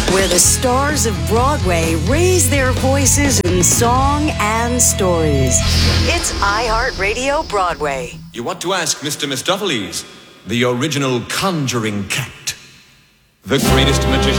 where the stars of Broadway raise their voices in song and stories. It's iHeartRadio Broadway. You want to ask Mr. Mistopheles, the original conjuring cat, the greatest magician